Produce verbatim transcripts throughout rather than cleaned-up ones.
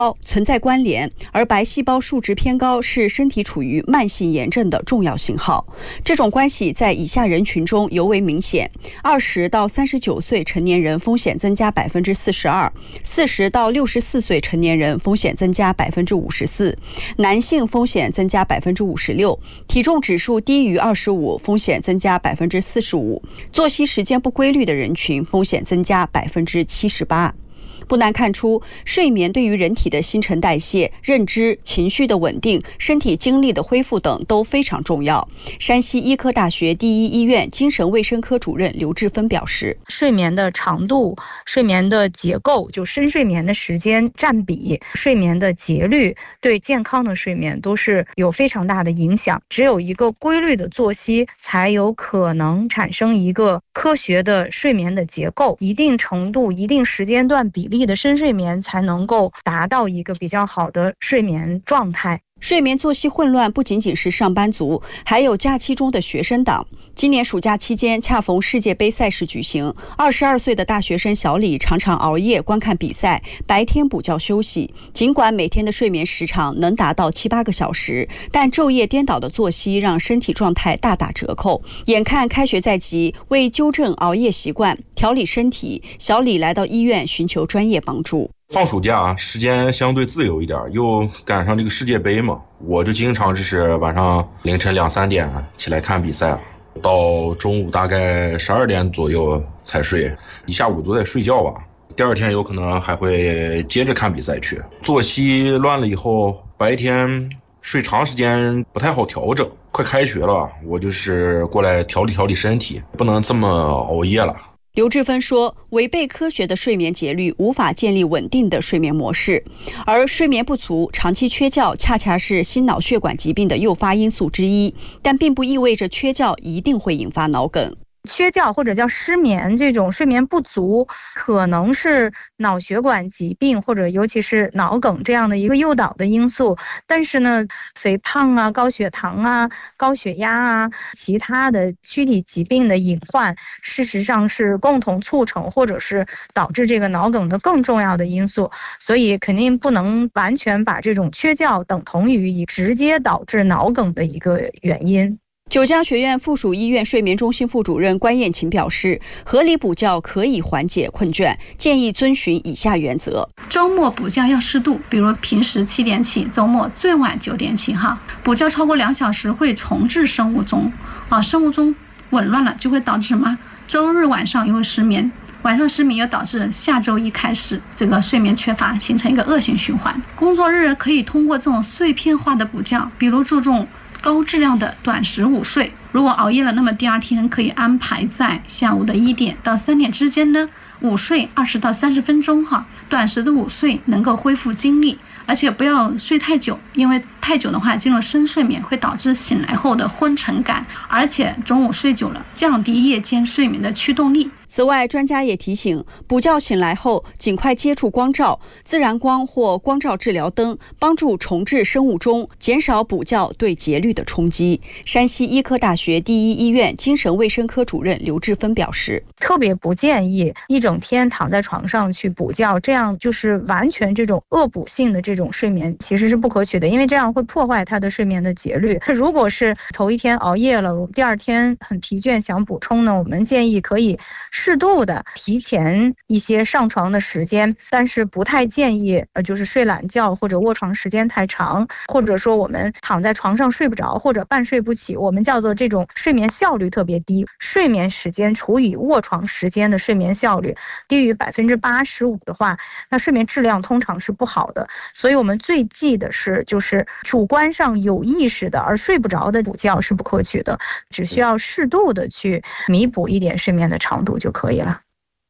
存在关联，而白细胞数值偏高是身体处于慢性炎症的重要信号。这种关系在以下人群中尤为明显：二十到三十九岁成年人风险增加百分之四十二，四十到六十四岁成年人风险增加百分之五十四，男性风险增加百分之五十六，体重指数低于二十五，风险增加百分之四十五，作息时间不规律的人群风险增加百分之七十八。不难看出，睡眠对于人体的新陈代谢、认知、情绪的稳定、身体精力的恢复等都非常重要。山西医科大学第一医院精神卫生科主任刘志芬表示， 睡眠的长度、睡眠的结构，就深睡眠的时间占比、睡眠的节律，对健康的睡眠都是有非常大的影响。只有一个规律的作息，才有可能产生一个科学的睡眠的结构，一定程度、一定时间段比例的深睡眠才能够达到一个比较好的睡眠状态。 睡眠作息混乱不仅仅是上班族，还有假期中的学生党。今年暑假期间恰逢世界杯赛事举行，二十二岁的大学生小李常常熬夜观看比赛，白天补觉休息。尽管每天的睡眠时长能达到七八个小时，但昼夜颠倒的作息让身体状态大打折扣。眼看开学在即，为纠正熬夜习惯、调理身体，小李来到医院寻求专业帮助。 放暑假时间相对自由一点，又赶上这个世界杯嘛，我就经常就是晚上凌晨两三点起来看比赛，到中午大概十二点左右才睡，一下午都在睡觉吧。第二天有可能还会接着看比赛去。作息乱了以后，白天睡长时间不太好调整。快开学了，我就是过来调理调理身体，不能这么熬夜了。 刘志芬说，违背科学的睡眠节律无法建立稳定的睡眠模式，而睡眠不足、长期缺觉恰恰是心脑血管疾病的诱发因素之一，但并不意味着缺觉一定会引发脑梗。 缺觉或者叫失眠，这种睡眠不足可能是脑血管疾病或者尤其是脑梗这样的一个诱导的因素，但是呢，肥胖啊、高血糖啊、高血压啊，其他的躯体疾病的隐患，事实上是共同促成或者是导致这个脑梗的更重要的因素，所以肯定不能完全把这种缺觉等同于直接导致脑梗的一个原因。 九江学院附属医院睡眠中心副主任关燕琴表示，合理补觉可以缓解困倦，建议遵循以下原则： 周末补觉要适度，比如平时七点起，周末最晚九点起哈。补觉超过两小时会重置生物钟啊，生物钟紊乱了就会导致什么？周日晚上又会失眠。晚上失眠又导致下周一开始这个睡眠缺乏，形成一个恶性循环。工作日可以通过这种碎片化的补觉，比如注重高质量的短时午睡。如果熬夜了，那么第二天可以安排在下午的一点到三点之间呢，午睡二十到三十分钟哈。短时的午睡能够恢复精力，而且不要睡太久，因为太久的话进入深睡眠会导致醒来后的昏沉感，而且中午睡久了降低夜间睡眠的驱动力。 此外，专家也提醒，补觉醒来后尽快接触光照、自然光或光照治疗灯，帮助重置生物钟，减少补觉对节律的冲击。山西医科大学第一医院精神卫生科主任刘志芬表示， 特别不建议一整天躺在床上去补觉，这样就是完全这种恶补性的这种睡眠其实是不可取的，因为这样会破坏他的睡眠的节律。如果是头一天熬夜了，第二天很疲倦想补充呢，我们建议可以适度的提前一些上床的时间，但是不太建议呃就是睡懒觉或者卧床时间太长，或者说我们躺在床上睡不着或者半睡不起，我们叫做这种睡眠效率特别低，睡眠时间除以卧床时间的睡眠效率低于百分之八十五的话，那睡眠质量通常是不好的。所以我们最忌的是就是主观上有意识的而睡不着的补觉是不可取的，只需要适度的去弥补一点睡眠的长度就可以了。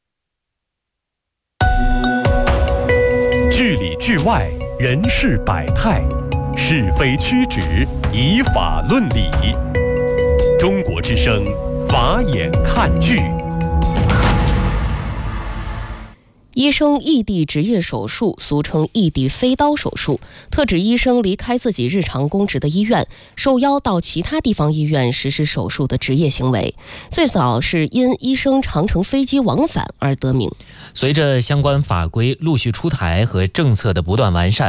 剧里剧外，人事百态，是非曲直，以法论理。中国之声，法眼看剧。 医生异地执业手术，俗称异地飞刀手术，特指医生离开自己日常公职的医院，受邀到其他地方医院实施手术的职业行为。最早是因医生常乘飞机往返而得名。 随着相关法规陆续出台和政策的不断完善，